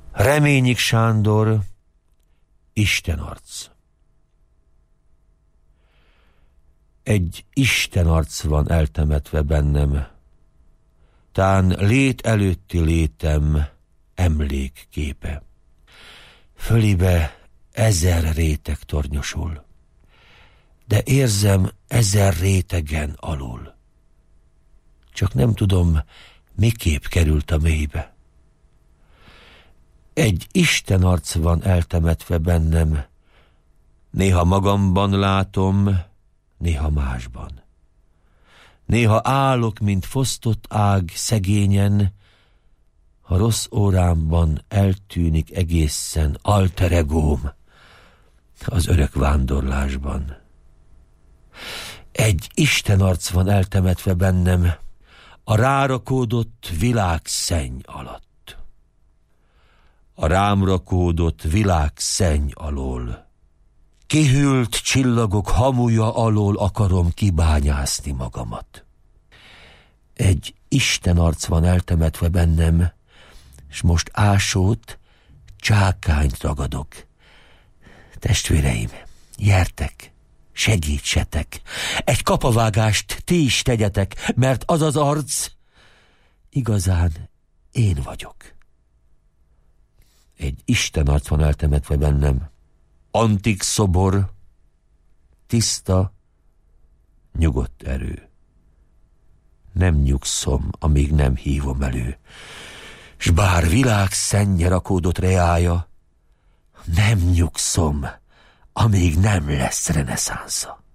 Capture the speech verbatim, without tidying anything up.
Reményik Sándor, Istenarc. Egy istenarc van eltemetve bennem, tán lét előtti létem emlékképe. Fölébe ezer réteg tornyosul, de érzem ezer rétegen alul. Csak nem tudom, miképp került a mélybe. Egy istenarc van eltemetve bennem, néha magamban látom, néha másban. Néha állok, mint fosztott ág szegényen, ha rossz órámban eltűnik egészen alter egóm az örök vándorlásban. Egy istenarc van eltemetve bennem, a rárakódott világszenny alatt. A rám rakódott világszenny alól, kihűlt csillagok hamuja alól akarom kibányászni magamat. Egy istenarc van eltemetve bennem, s most ásót, csákányt ragadok. Testvéreim, gyertek, segítsetek, egy kapavágást ti is tegyetek, mert az az arc igazán én vagyok. Egy istenarc van eltemetve bennem, antik szobor, tiszta, nyugodt erő. Nem nyugszom, amíg nem hívom elő, s bár világ szennye rakódott reája, nem nyugszom, amíg nem lesz reneszánsza.